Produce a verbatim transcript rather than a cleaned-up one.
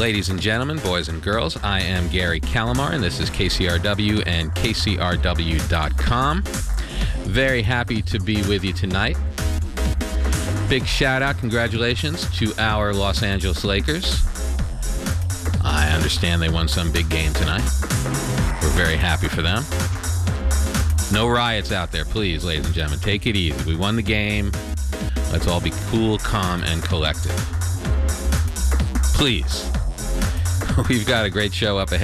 Ladies and gentlemen, boys and girls, I am Gary Calamar, and this is K C R W and K C R W dot com. Very happy to be with you tonight. Big shout out, congratulations to our Los Angeles Lakers. I understand they won some big game tonight. We're very happy for them. No riots out there, please, ladies and gentlemen. Take it easy. We won the game. Let's all be cool, calm, and collected. Please. We've got a great show up ahead.